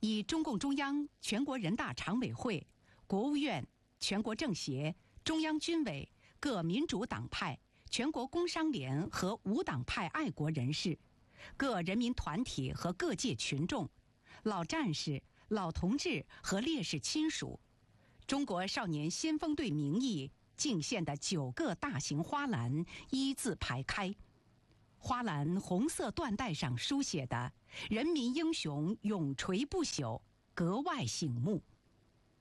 以中共中央、全国人大常委会、国务院、全国政协、中央军委、各民主党派、全国工商联和无党派爱国人士、各人民团体和各界群众、老战士、老同志和烈士亲属，中国少年先锋队名义敬献的9个大型花篮依次排开。花篮红色缎带上书写的“人民英雄永垂不朽”格外醒目。